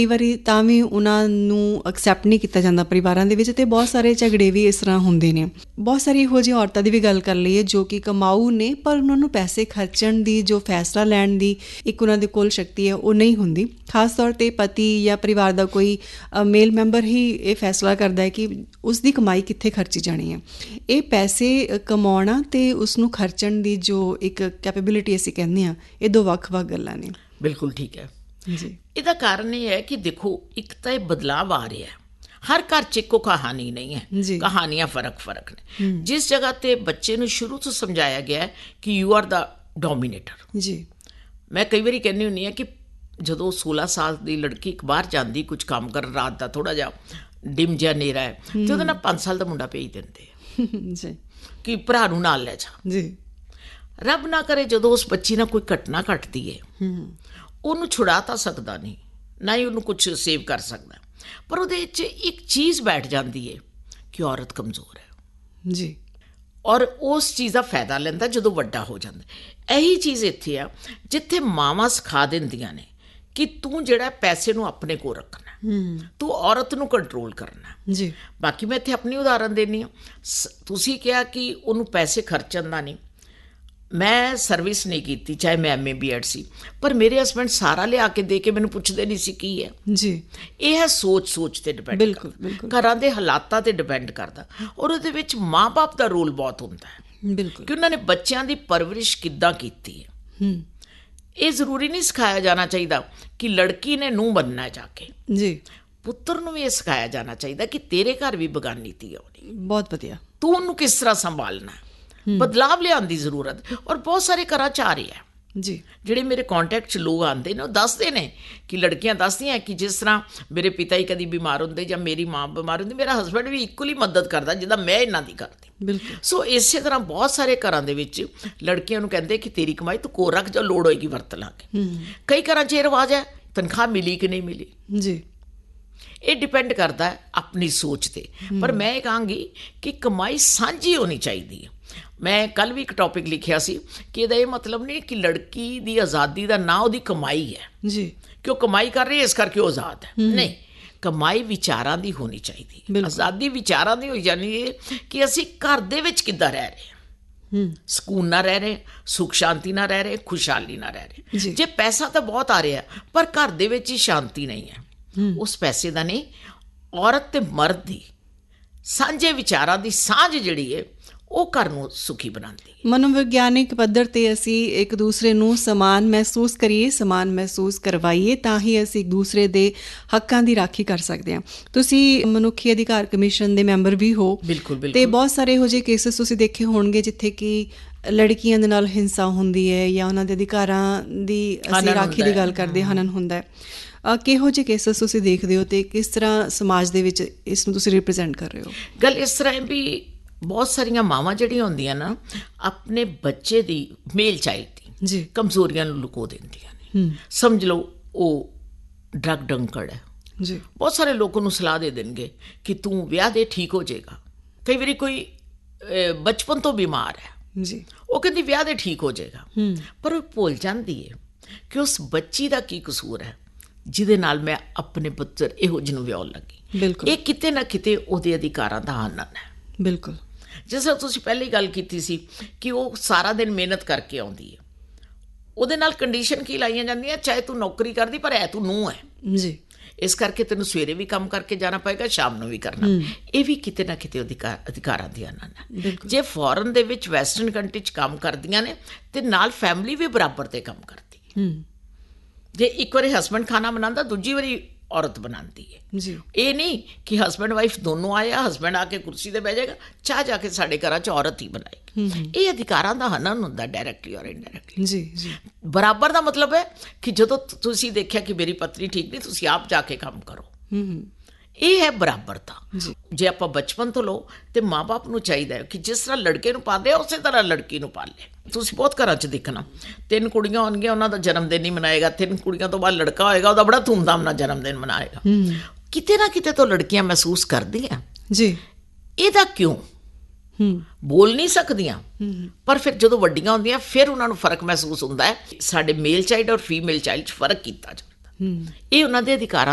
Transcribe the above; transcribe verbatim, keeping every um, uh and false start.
ਕਈ ਵਾਰੀ ਤਾਂ ਵੀ ਉਹਨਾਂ ਨੂੰ ਐਕਸੈਪਟ ਨਹੀਂ ਕੀਤਾ ਜਾਂਦਾ ਪਰਿਵਾਰਾਂ ਦੇ ਵਿੱਚ, ਅਤੇ ਬਹੁਤ ਸਾਰੇ ਝਗੜੇ ਵੀ ਇਸ ਤਰ੍ਹਾਂ ਹੁੰਦੇ ਨੇ। ਬਹੁਤ ਸਾਰੀ ਇਹੋ ਜਿਹੀਆਂ ਔਰਤਾਂ ਦੀ ਵੀ ਗੱਲ ਕਰ ਲਈਏ ਜੋ ਕਿ ਕਮਾਊ ਨੇ, ਪਰ ਉਹਨਾਂ ਨੂੰ ਪੈਸੇ ਖਰਚਣ ਦੀ, ਜੋ ਫੈਸਲਾ ਲੈਣ ਦੀ ਇੱਕ ਉਹਨਾਂ ਦੇ ਕੋਲ ਸ਼ਕਤੀ ਹੈ, ਉਹ ਨਹੀਂ ਹੁੰਦੀ। ਖਾਸ ਤੌਰ 'ਤੇ ਪਤੀ ਜਾਂ ਪਰਿਵਾਰ ਦਾ ਕੋਈ ਮੇਲ ਮੈਂਬਰ ਹੀ ਇਹ ਫੈਸਲਾ ਕਰਦਾ ਹੈ ਕਿ ਉਸ ਦੀ ਕਮਾਈ ਕਿੱਥੇ ਖਰਚੀ ਜਾਣੀ ਹੈ। ਇਹ ਪੈਸੇ ਕਮਾਉਣਾ ਅਤੇ ਉਸਨੂੰ ਖਰਚਣ ਦੀ ਜੋ ਇੱਕ ਕੈਪੇਬਿਲਿਟੀ ਅਸੀਂ ਕਹਿੰਦੇ ਹਾਂ, ਇਹ ਦੋ ਵੱਖ-ਵੱਖ ਗੱਲਾਂ ਨੇ। ਬਿਲਕੁਲ ਠੀਕ ਹੈ ਜੀ। ਇਹਦਾ ਕਾਰਨ ਇਹ ਹੈ ਕਿ ਦੇਖੋ, ਇੱਕ ਤਾਂ ਇਹ ਬਦਲਾਵ ਆ ਰਿਹਾ, ਹਰ ਘਰ 'ਚ ਇੱਕੋ ਕਹਾਣੀ ਨਹੀਂ ਹੈ, ਕਹਾਣੀਆਂ ਫਰਕ ਫਰਕ ਨੇ। ਜਿਸ ਜਗ੍ਹਾ 'ਤੇ ਬੱਚੇ ਨੂੰ ਸ਼ੁਰੂ ਤੋਂ ਸਮਝਾਇਆ ਗਿਆ ਕਿ ਯੂ ਆਰ ਦਾ ਡੋਮੀਨੇਟਰ। ਜੀ। ਮੈਂ ਕਈ ਵਾਰੀ ਕਹਿੰਦੀ ਹੁੰਦੀ ਹਾਂ ਕਿ ਜਦੋਂ ਸੋਲਾਂ ਸਾਲ ਦੀ ਲੜਕੀ ਇੱਕ ਬਾਹਰ ਜਾਂਦੀ ਕੁਝ ਕੰਮ ਕਰਨ, ਰਾਤ ਦਾ ਥੋੜ੍ਹਾ ਜਿਹਾ ਡਿਮ ਜਿਹਾ ਹਨੇਰਾ ਹੈ, ਅਤੇ ਉਹਦੇ ਨਾਲ ਪੰਜ ਸਾਲ ਦਾ ਮੁੰਡਾ ਭੇਜ ਦਿੰਦੇ ਆ ਕਿ ਭਰਾ ਨੂੰ ਨਾਲ ਲੈ ਜਾ। ਜੀ। ਰੱਬ ਨਾ ਕਰੇ ਜਦੋਂ ਉਸ ਬੱਚੀ ਨਾਲ ਕੋਈ ਘਟਨਾ ਘਟਦੀ ਹੈ, ਉਹਨੂੰ ਛੁਡਾ ਤਾਂ ਸਕਦਾ ਨਹੀਂ, ਨਾ ਹੀ ਉਹਨੂੰ ਕੁਛ ਸੇਵ ਕਰ ਸਕਦਾ, ਪਰ ਉਹਦੇ ਵਿੱਚ ਇੱਕ ਚੀਜ਼ ਬੈਠ ਜਾਂਦੀ ਹੈ ਕਿ ਔਰਤ ਕਮਜ਼ੋਰ ਹੈ। ਜੀ। ਔਰ ਉਸ ਚੀਜ਼ ਦਾ ਫਾਇਦਾ ਲੈਂਦਾ ਜਦੋਂ ਵੱਡਾ ਹੋ ਜਾਂਦਾ। ਇਹੀ ਚੀਜ਼ ਇੱਥੇ ਆ ਜਿੱਥੇ ਮਾਵਾਂ ਸਿਖਾ ਦਿੰਦੀਆਂ ਨੇ ਕਿ ਤੂੰ ਜਿਹੜਾ ਪੈਸੇ ਨੂੰ ਆਪਣੇ ਕੋਲ ਰੱਖਣਾ, ਤੂੰ ਔਰਤ ਨੂੰ ਕੰਟਰੋਲ ਕਰਨਾ। ਜੀ। ਬਾਕੀ ਮੈਂ ਇੱਥੇ ਆਪਣੀ ਉਦਾਹਰਨ ਦੇਣੀ ਹਾਂ। ਤੁਸੀਂ ਕਿਹਾ ਕਿ ਉਹਨੂੰ ਪੈਸੇ ਖਰਚਣ ਦਾ ਨਹੀਂ, ਮੈਂ ਸਰਵਿਸ ਨਹੀਂ ਕੀਤੀ, ਚਾਹੇ ਮੈਂ ਐਮ ਏ ਬੀ ਐਡ ਸੀ, ਪਰ ਮੇਰੇ ਹਸਬੈਂਡ ਸਾਰਾ ਲਿਆ ਕੇ ਦੇ ਕੇ ਮੈਨੂੰ ਪੁੱਛਦੇ ਨਹੀਂ ਸੀ ਕੀ ਹੈ। ਜੀ। ਇਹ ਹੈ ਸੋਚ ਸੋਚ 'ਤੇ ਡਿਪੈਂਡ ਕਰਦਾ, ਘਰਾਂ ਦੇ ਹਾਲਾਤਾਂ 'ਤੇ ਡਿਪੈਂਡ ਕਰਦਾ, ਔਰ ਉਹਦੇ ਵਿੱਚ ਮਾਂ ਬਾਪ ਦਾ ਰੋਲ ਬਹੁਤ ਹੁੰਦਾ ਹੈ। ਬਿਲਕੁਲ। ਕਿ ਉਹਨਾਂ ਨੇ ਬੱਚਿਆਂ ਦੀ ਪਰਵਰਿਸ਼ ਕਿੱਦਾਂ ਕੀਤੀ ਹੈ। ਇਹ ਜ਼ਰੂਰੀ ਨਹੀਂ ਸਿਖਾਇਆ ਜਾਣਾ ਚਾਹੀਦਾ ਕਿ ਲੜਕੀ ਨੇ ਨੂੰਹ ਬਣਨਾ ਜਾ ਕੇ। ਜੀ। ਪੁੱਤਰ ਨੂੰ ਵੀ ਇਹ ਸਿਖਾਇਆ ਜਾਣਾ ਚਾਹੀਦਾ ਕਿ ਤੇਰੇ ਘਰ ਵੀ ਬਗਾਨੀ ਧੀ ਆਉਣੀ। ਬਹੁਤ ਵਧੀਆ। ਤੂੰ ਉਹਨੂੰ ਕਿਸ ਤਰ੍ਹਾਂ ਸੰਭਾਲਣਾ। ਬਦਲਾਵ ਲਿਆਉਣ ਦੀ ਜ਼ਰੂਰਤ, ਔਰ ਬਹੁਤ ਸਾਰੇ ਘਰਾਂ 'ਚ ਆ ਰਹੀ ਹੈ। ਜੀ। ਜਿਹੜੇ ਮੇਰੇ ਕੋਂਟੈਕਟ 'ਚ ਲੋਕ ਆਉਂਦੇ ਨੇ, ਉਹ ਦੱਸਦੇ ਨੇ ਕਿ ਲੜਕੀਆਂ ਦੱਸਦੀਆਂ ਕਿ ਜਿਸ ਤਰ੍ਹਾਂ ਮੇਰੇ ਪਿਤਾ ਹੀ ਕਦੀ ਬਿਮਾਰ ਹੁੰਦੇ ਜਾਂ ਮੇਰੀ ਮਾਂ ਬਿਮਾਰ ਹੁੰਦੀ, ਮੇਰਾ ਹਸਬੈਂਡ ਵੀ ਇਕੁਅਲੀ ਮਦਦ ਕਰਦਾ ਜਿੱਦਾਂ ਮੈਂ ਇਹਨਾਂ ਦੀ ਕਰਦੀ। ਬਿਲਕੁਲ। ਸੋ ਇਸੇ ਤਰ੍ਹਾਂ ਬਹੁਤ ਸਾਰੇ ਘਰਾਂ ਦੇ ਵਿੱਚ ਲੜਕੀਆਂ ਨੂੰ ਕਹਿੰਦੇ ਕਿ ਤੇਰੀ ਕਮਾਈ ਤੂੰ ਕੋਲ ਰੱਖ, ਜਾਂ ਲੋੜ ਹੋਏਗੀ ਵਰਤ ਲਾਂਗੇ। ਕਈ ਘਰਾਂ 'ਚ ਇਹ ਰਿਵਾਜ਼ ਹੈ ਤਨਖਾਹ ਮਿਲੀ ਕਿ ਨਹੀਂ ਮਿਲੀ। ਜੀ। ਇਹ ਡਿਪੈਂਡ ਕਰਦਾ ਹੈ ਆਪਣੀ ਸੋਚ 'ਤੇ, ਪਰ ਮੈਂ ਇਹ ਕਹਾਂਗੀ ਕਿ ਕਮਾਈ ਸਾਂਝੀ ਹੋਣੀ ਚਾਹੀਦੀ ਹੈ। ਮੈਂ ਕੱਲ੍ਹ ਵੀ ਇੱਕ ਟੌਪਿਕ ਲਿਖਿਆ ਸੀ ਕਿ ਇਹਦਾ ਇਹ ਮਤਲਬ ਨਹੀਂ ਕਿ ਲੜਕੀ ਦੀ ਆਜ਼ਾਦੀ ਦਾ ਨਾਂ ਉਹਦੀ ਕਮਾਈ ਹੈ। ਜੀ। ਕਿ ਉਹ ਕਮਾਈ ਕਰ ਰਹੀ ਹੈ ਇਸ ਕਰਕੇ ਉਹ ਆਜ਼ਾਦ ਹੈ, ਨਹੀਂ। ਕਮਾਈ ਵਿਚਾਰਾਂ ਦੀ ਹੋਣੀ ਚਾਹੀਦੀ। ਆਜ਼ਾਦੀ ਵਿਚਾਰਾਂ ਦੀ ਹੋਈ ਜਾਣੀ ਹੈ ਕਿ ਅਸੀਂ ਘਰ ਦੇ ਵਿੱਚ ਕਿੱਦਾਂ ਰਹਿ ਰਹੇ ਹਾਂ, ਸਕੂਨ ਨਾਲ ਰਹਿ ਰਹੇ, ਸੁੱਖ ਸ਼ਾਂਤੀ ਨਾਲ ਰਹਿ ਰਹੇ, ਖੁਸ਼ਹਾਲੀ ਨਾਲ ਰਹਿ ਰਹੇ। ਜੇ ਪੈਸਾ ਤਾਂ ਬਹੁਤ ਆ ਰਿਹਾ ਪਰ ਘਰ ਦੇ ਵਿੱਚ ਹੀ ਸ਼ਾਂਤੀ ਨਹੀਂ ਹੈ, ਉਸ ਪੈਸੇ ਦਾ ਨਹੀਂ, ਔਰਤ ਤੇ ਮਰਦ ਦੀ ਸਾਂਝੇ ਵਿਚਾਰਾਂ ਦੀ ਸਾਂਝ ਜਿਹੜੀ ਹੈ ਉਹ ਘਰ ਨੂੰ ਸੁਖੀ ਬਣਾਉਂਦੀ ਹੈ। ਮਨੋਵਿਗਿਆਨਿਕ ਪੱਧਰ 'ਤੇ ਅਸੀਂ ਇੱਕ ਦੂਸਰੇ ਨੂੰ ਸਮਾਨ ਮਹਿਸੂਸ ਕਰੀਏ, ਸਮਾਨ ਮਹਿਸੂਸ ਕਰਵਾਈਏ, ਤਾਂ ਹੀ ਅਸੀਂ ਇੱਕ ਦੂਸਰੇ ਦੇ ਹੱਕਾਂ ਦੀ ਰਾਖੀ ਕਰ ਸਕਦੇ ਹਾਂ। ਤੁਸੀਂ ਮਨੁੱਖੀ ਅਧਿਕਾਰ ਕਮਿਸ਼ਨ ਦੇ ਮੈਂਬਰ ਵੀ ਹੋ। ਬਿਲਕੁਲ ਬਿਲਕੁਲ। ਅਤੇ ਬਹੁਤ ਸਾਰੇ ਇਹੋ ਜਿਹੇ ਕੇਸਿਸ ਤੁਸੀਂ ਦੇਖੇ ਹੋਣਗੇ ਜਿੱਥੇ ਕਿ ਲੜਕੀਆਂ ਦੇ ਨਾਲ ਹਿੰਸਾ ਹੁੰਦੀ ਹੈ ਜਾਂ ਉਹਨਾਂ ਦੇ ਅਧਿਕਾਰਾਂ ਦੀ ਅਸੀਂ ਰਾਖੀ ਦੀ ਗੱਲ ਕਰਦੇ, ਹਨਨ ਹੁੰਦਾ ਹੈ। ਕਿਹੋ ਜਿਹੇ ਕੇਸਿਸ ਤੁਸੀਂ ਦੇਖਦੇ ਹੋ ਅਤੇ ਕਿਸ ਤਰ੍ਹਾਂ ਸਮਾਜ ਦੇ ਵਿੱਚ ਇਸ ਨੂੰ ਤੁਸੀਂ ਰਿਪ੍ਰਜੈਂਟ ਕਰ ਰਹੇ ਹੋ? ਗੱਲ ਇਸ ਤਰ੍ਹਾਂ ਹੈ ਵੀ ਬਹੁਤ ਸਾਰੀਆਂ ਮਾਵਾਂ ਜਿਹੜੀਆਂ ਹੁੰਦੀਆਂ ਨਾ, ਆਪਣੇ ਬੱਚੇ ਦੀ, ਮੇਲ ਚਾਈਲਡ ਦੀ ਜੀ ਕਮਜ਼ੋਰੀਆਂ ਨੂੰ ਲੁਕੋ ਦਿੰਦੀਆਂ ਨੇ। ਸਮਝ ਲਓ ਉਹ ਡਰੱਗ ਡੰਕੜ ਹੈ। ਜੀ। ਬਹੁਤ ਸਾਰੇ ਲੋਕ ਉਹਨੂੰ ਸਲਾਹ ਦੇ ਦੇਣਗੇ ਕਿ ਤੂੰ ਵਿਆਹ ਦੇ, ਠੀਕ ਹੋ ਜਾਏਗਾ। ਕਈ ਵਾਰੀ ਕੋਈ ਬਚਪਨ ਤੋਂ ਬਿਮਾਰ ਹੈ। ਜੀ। ਉਹ ਕਹਿੰਦੀ ਵਿਆਹ ਦੇ ਠੀਕ ਹੋ ਜਾਏਗਾ, ਪਰ ਉਹ ਭੁੱਲ ਜਾਂਦੀ ਹੈ ਕਿ ਉਸ ਬੱਚੀ ਦਾ ਕੀ ਕਸੂਰ ਹੈ ਜਿਹਦੇ ਨਾਲ ਮੈਂ ਆਪਣੇ ਪੁੱਤਰ ਇਹੋ ਜਿਹੇ ਨੂੰ ਵਿਆਹੁਣ ਲੱਗੀ। ਬਿਲਕੁਲ। ਇਹ ਕਿਤੇ ਨਾ ਕਿਤੇ ਉਹਦੇ ਅਧਿਕਾਰਾਂ ਦਾ ਹਨਨ ਹੈ। ਬਿਲਕੁਲ। ਜਿਸ ਤਰ੍ਹਾਂ ਤੁਸੀਂ ਪਹਿਲਾਂ ਹੀ ਗੱਲ ਕੀਤੀ ਸੀ ਕਿ ਉਹ ਸਾਰਾ ਦਿਨ ਮਿਹਨਤ ਕਰਕੇ ਆਉਂਦੀ ਹੈ, ਉਹਦੇ ਨਾਲ ਕੰਡੀਸ਼ਨ ਕੀ ਲਾਈਆਂ ਜਾਂਦੀਆਂ, ਚਾਹੇ ਤੂੰ ਨੌਕਰੀ ਕਰਦੀ ਪਰ ਹੈ ਤੂੰ ਨੂੰਹ ਹੈ। ਜੀ। ਇਸ ਕਰਕੇ ਤੈਨੂੰ ਸਵੇਰੇ ਵੀ ਕੰਮ ਕਰਕੇ ਜਾਣਾ ਪਏਗਾ, ਸ਼ਾਮ ਨੂੰ ਵੀ ਕਰਨਾ। ਇਹ ਵੀ ਕਿਤੇ ਨਾ ਕਿਤੇ ਅਧਿਕਾਰ ਅਧਿਕਾਰਾਂ ਦੀ ਹਨਨ ਹੈ। ਜੇ ਫੋਰਨ ਦੇ ਵਿੱਚ, ਵੈਸਟਰਨ ਕੰਟਰੀ 'ਚ ਕੰਮ ਕਰਦੀਆਂ ਨੇ ਤੇ ਨਾਲ ਫੈਮਿਲੀ ਵੀ ਬਰਾਬਰ 'ਤੇ ਕੰਮ ਕਰਦੀ ਹੈ। ਜੇ ਇੱਕ ਵਾਰੀ ਹਸਬੈਂਡ ਖਾਣਾ ਬਣਾਉਂਦਾ, ਦੂਜੀ ਵਾਰੀ ਔਰਤ ਬਣਾਉਂਦੀ ਹੈ। ਜੀ। ਇਹ ਨਹੀਂ ਕਿ ਹਸਬੈਂਡ ਵਾਈਫ ਦੋਨੋਂ ਆਇਆ, ਹਸਬੈਂਡ ਆ ਕੇ ਕੁਰਸੀ 'ਤੇ ਬਹਿ ਜਾਏਗਾ, ਚਾਹ ਜਾ ਕੇ ਸਾਡੇ ਘਰਾਂ 'ਚ ਔਰਤ ਹੀ ਬਣਾਏਗੀ। ਇਹ ਅਧਿਕਾਰਾਂ ਦਾ ਹਨਨ ਹੁੰਦਾ, ਡਾਇਰੈਕਟਲੀ ਔਰ ਇਨਡਾਇਰੈਕਟਲੀ। ਜੀ ਜੀ। ਬਰਾਬਰ ਦਾ ਮਤਲਬ ਹੈ ਕਿ ਜਦੋਂ ਤੁਸੀਂ ਦੇਖਿਆ ਕਿ ਮੇਰੀ ਪਤਨੀ ਠੀਕ ਨਹੀਂ, ਤੁਸੀਂ ਆਪ ਜਾ ਕੇ ਕੰਮ ਕਰੋ। ਇਹ ਹੈ ਬਰਾਬਰਤਾ। ਜੇ ਆਪਾਂ ਬਚਪਨ ਤੋਂ ਲਓ ਤੇ ਮਾਂ ਬਾਪ ਨੂੰ ਚਾਹੀਦਾ ਹੈ ਕਿ ਜਿਸ ਤਰ੍ਹਾਂ ਲੜਕੇ ਨੂੰ ਪਾਲਦੇ ਉਸੇ ਤਰ੍ਹਾਂ ਲੜਕੀ ਨੂੰ ਪਾਲੇ। ਤੁਸੀਂ ਬਹੁਤ ਘਰਾਂ 'ਚ ਦੇਖਣਾ, ਤਿੰਨ ਕੁੜੀਆਂ ਹੋਣਗੀਆਂ, ਉਹਨਾਂ ਦਾ ਜਨਮ ਦਿਨ ਨਹੀਂ ਮਨਾਏਗਾ, ਤਿੰਨ ਕੁੜੀਆਂ ਤੋਂ ਬਾਅਦ ਲੜਕਾ ਹੋਏਗਾ, ਉਹਦਾ ਬੜਾ ਧੂਮਧਾਮ ਨਾਲ ਜਨਮ ਦਿਨ ਮਨਾਏਗਾ। ਕਿਤੇ ਨਾ ਕਿਤੇ ਤੋਂ ਲੜਕੀਆਂ ਮਹਿਸੂਸ ਕਰਦੀਆਂ ਜੀ ਇਹਦਾ ਕਿਉਂ, ਬੋਲ ਨਹੀਂ ਸਕਦੀਆਂ, ਪਰ ਫਿਰ ਜਦੋਂ ਵੱਡੀਆਂ ਹੁੰਦੀਆਂ ਫਿਰ ਉਹਨਾਂ ਨੂੰ ਫਰਕ ਮਹਿਸੂਸ ਹੁੰਦਾ ਹੈ। ਸਾਡੇ ਮੇਲ ਚਾਈਲਡ ਔਰ ਫੀਮੇਲ ਚਾਈਲਡ 'ਚ ਫਰਕ ਕੀਤਾ ਜਾਂਦਾ, ਇਹ ਉਹਨਾਂ ਦੇ ਅਧਿਕਾਰਾਂ